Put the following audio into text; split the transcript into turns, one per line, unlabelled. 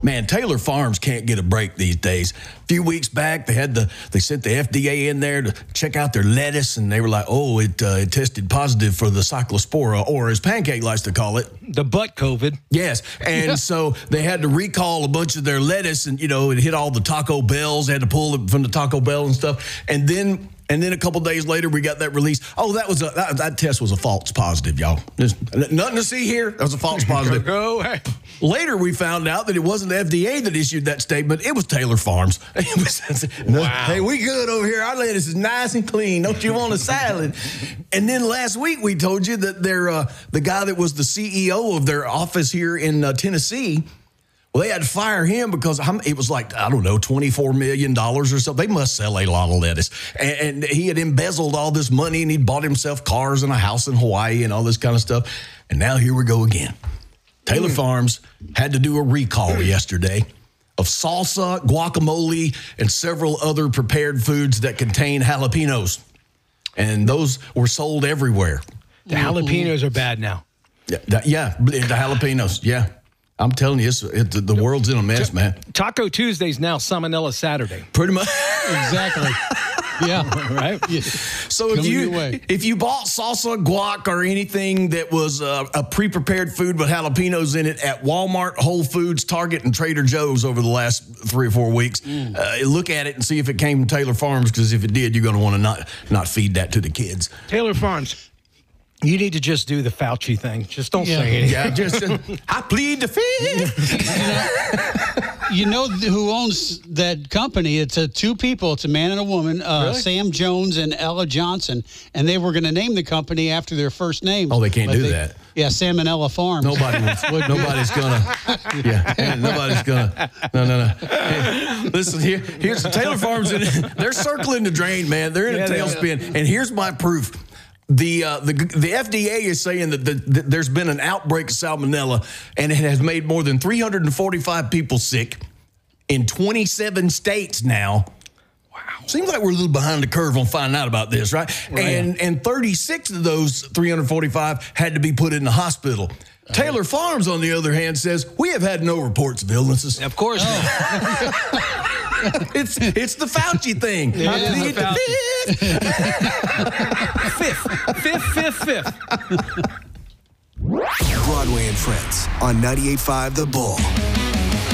Man, Taylor Farms can't get a break these days. A few weeks back, they sent the FDA in there to check out their lettuce, and they were like, it tested positive for the cyclospora, or as Pancake likes to call it,
the butt COVID.
Yes, and so they had to recall a bunch of their lettuce, and it hit all the Taco Bells. They had to pull it from the Taco Bell and stuff, and then a couple days later, we got that release. Oh, that test was a false positive, y'all. There's nothing to see here. That was a false positive.
Go ahead.
Later, we found out that it wasn't the FDA that issued that statement. It was Taylor Farms.
Wow.
Hey, we good over here. Our lettuce is nice and clean. Don't you want a salad? And then last week, we told you that the guy that was the CEO of their office here in Tennessee, well, they had to fire him because it was like, I don't know, $24 million or something. They must sell a lot of lettuce. And he had embezzled all this money, and he'd bought himself cars and a house in Hawaii and all this kind of stuff. And now here we go again. Taylor Farms had to do a recall yesterday of salsa, guacamole, and several other prepared foods that contain jalapenos. And those were sold everywhere.
The jalapenos are bad now.
Yeah, the jalapenos, yeah. I'm telling you, the world's in a mess, man.
Taco Tuesday's now Salmonella Saturday.
Pretty much.
Exactly. Yeah.
Right?
Yeah.
So if you bought salsa, guac, or anything that was a pre-prepared food with jalapenos in it at Walmart, Whole Foods, Target, and Trader Joe's over the last 3 or 4 weeks, look at it and see if it came from Taylor Farms, because if it did, you're going to want to not feed that to the kids.
Taylor Farms. You need to just do the Fauci thing. Just don't say anything.
Yeah, just I plead the fifth.
You know who owns that company? It's two people. It's a man and a woman,
Really?
Sam Jones and Ella Johnson. And they were going to name the company after their first names.
Oh, they can't do that.
Yeah, Sam and Ella Farms.
Nobody's gonna. Yeah, nobody's gonna. No. Hey, listen, here's the Taylor Farms. They're circling the drain, man. They're in a tailspin. And here's my proof. The FDA is saying that there's been an outbreak of salmonella, and it has made more than 345 people sick in 27 states now. Wow. Seems like we're a little behind the curve on finding out about this, right? And 36 of those 345 had to be put in the hospital. Taylor Farms, on the other hand, says, we have had no reports of illnesses.
Of course not.
It's the Fauci thing.
Fifth.
Broadway and Friends on 98.5 The Bull.